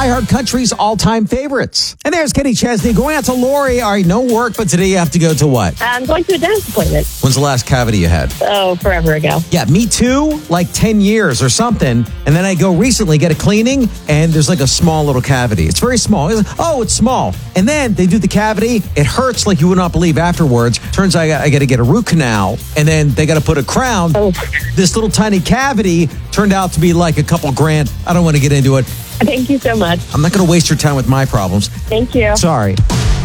iHeartCountry's all-time favorites. And there's Kenny Chesney going out to Lori. All right, no work, but today you have to go to what? I'm going to a dentist appointment. When's the last cavity you had? Oh, forever ago. Yeah, me too. Like 10 years or something. And then I go recently get a cleaning, and there's like a small little cavity. It's very small. It's small. And then they do the cavity. It hurts like you would not believe afterwards. Turns out I got to get a root canal, and then they got to put a crown. Oh. This little tiny cavity turned out to be like a couple grand. I don't want to get into it. Thank you so much. I'm not going to waste your time with my problems. Thank you. Sorry.